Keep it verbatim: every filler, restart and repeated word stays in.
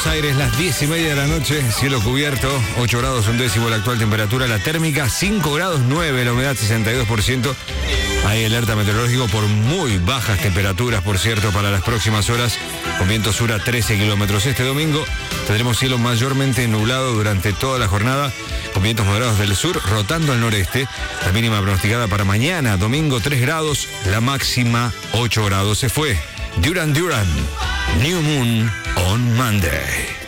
Aires, las diez y media de la noche, cielo cubierto, ocho grados un décimo la actual temperatura, la térmica cinco grados nueve, la humedad sesenta y dos por ciento. Hay alerta meteorológico por muy bajas temperaturas, por cierto, para las próximas horas, con viento sur a trece kilómetros. Este domingo tendremos cielo mayormente nublado durante toda la jornada, con vientos moderados del sur, rotando al noreste. La mínima pronosticada para mañana, domingo, tres grados, la máxima ocho grados. Se fue Duran Duran, New Moon on Monday.